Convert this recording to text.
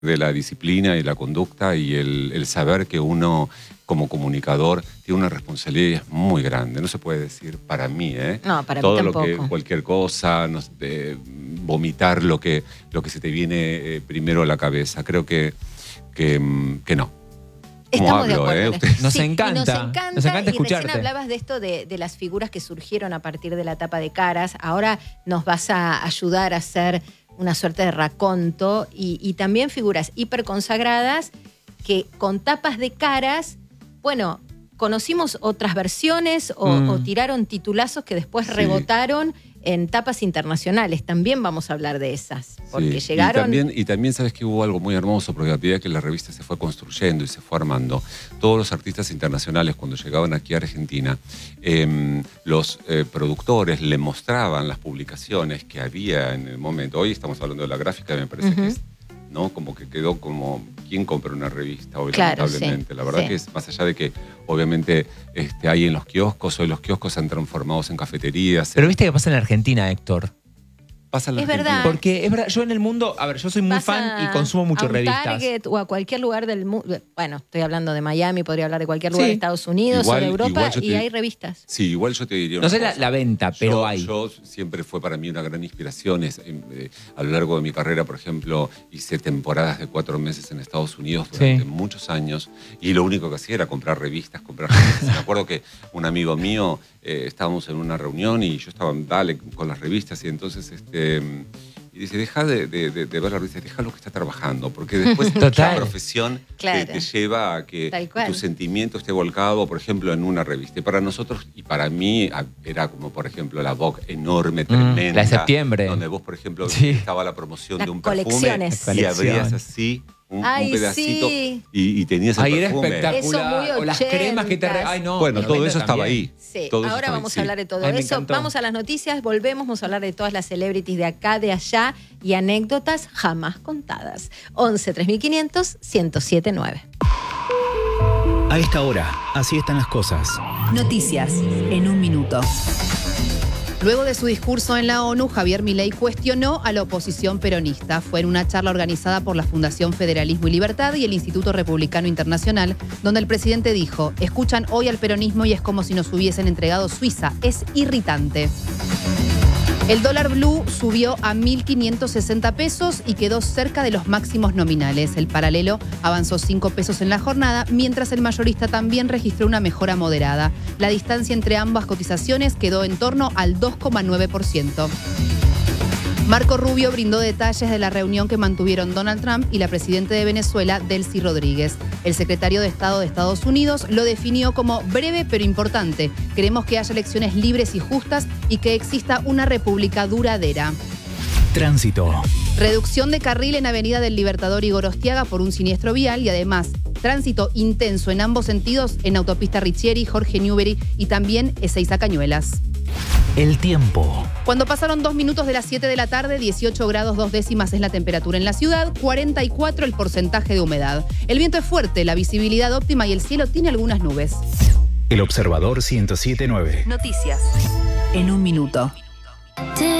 de la disciplina y la conducta y el saber que uno como comunicador tiene una responsabilidad muy grande. No se puede decir para mí, No, para todo mí tampoco. lo que cualquier cosa, vomitar lo que se te viene primero a la cabeza. Creo que no. Estamos de acuerdo. Nos Sí, encanta. Nos encanta y escucharte. recién hablabas de esto de las figuras que surgieron a partir de la tapa de caras. Ahora nos vas a ayudar a hacer una suerte de raconto y también figuras hiperconsagradas que con tapas de caras, bueno, conocimos otras versiones o tiraron titulazos que después rebotaron en tapas internacionales. También vamos a hablar de esas, porque llegaron... Y también sabes que hubo algo muy hermoso, porque a medida que la revista se fue construyendo y se fue armando, todos los artistas internacionales cuando llegaban aquí a Argentina, los productores le mostraban las publicaciones que había en el momento. Hoy estamos hablando de la gráfica, me parece que es, ¿no? Como que quedó como ¿quién compra una revista hoy? Claro, lamentablemente. La verdad que es más allá de que obviamente hay en los kioscos, hoy los kioscos se han transformado en cafeterías. Pero viste que pasa en Argentina, Héctor. Pasa en la Es Argentina. verdad. Porque es verdad, yo en el mundo, a ver, yo soy muy fan y consumo mucho revistas. Target o a cualquier lugar del mundo. Bueno, estoy hablando de Miami, podría hablar de cualquier lugar de Estados Unidos o de Europa y hay revistas. Sí, igual yo te diría no sé la venta, pero hay. Yo siempre fue para mí una gran inspiración. A lo largo de mi carrera, por ejemplo, hice temporadas de 4 meses en Estados Unidos durante muchos años y lo único que hacía era comprar revistas. Me acuerdo que un amigo mío, estábamos en una reunión y yo estaba con las revistas y entonces y dice, deja de ver la revista, deja lo que está trabajando, porque después la profesión te lleva a que tu sentimiento esté volcado, por ejemplo, en una revista. Y para nosotros, y para mí, era como, por ejemplo, la Vogue enorme, tremenda. La de septiembre. Donde vos, por ejemplo, estaba la promoción de un perfume y abrías así un pedacito y tenías el perfume. Ahí era espectacular. Eso muy o las cremas que te... Ay, no. Bueno, todo eso estaba ahí. Sí, todo eso ahora estaba vamos ahí, a hablar de todo eso. Vamos a las noticias, volvemos, vamos a hablar de todas las celebrities de acá, de allá y anécdotas jamás contadas. 11 3500 1079. A esta hora, así están las cosas. Noticias en un minuto. Luego de su discurso en la ONU, Javier Milei cuestionó a la oposición peronista. Fue en una charla organizada por la Fundación Federalismo y Libertad y el Instituto Republicano Internacional, donde el presidente dijo: escuchan hoy al peronismo y es como si nos hubiesen entregado Suiza. Es irritante. El dólar blue subió a 1.560 pesos y quedó cerca de los máximos nominales. El paralelo avanzó 5 pesos en la jornada, mientras el mayorista también registró una mejora moderada. La distancia entre ambas cotizaciones quedó en torno al 2,9%. Marco Rubio brindó detalles de la reunión que mantuvieron Donald Trump y la presidenta de Venezuela, Delcy Rodríguez. El secretario de Estado de Estados Unidos lo definió como breve pero importante. Queremos que haya elecciones libres y justas y que exista una república duradera. Tránsito. Reducción de carril en Avenida del Libertador y Gorostiaga por un siniestro vial y además tránsito intenso en ambos sentidos en Autopista Riccieri, Jorge Newbery y también Ezeiza Cañuelas. El tiempo. Cuando pasaron 2 minutos de las 7 de la tarde, 18 grados 2 décimas es la temperatura en la ciudad, 44 el porcentaje de humedad. El viento es fuerte, la visibilidad óptima y el cielo tiene algunas nubes. El Observador 107.9. Noticias en un minuto.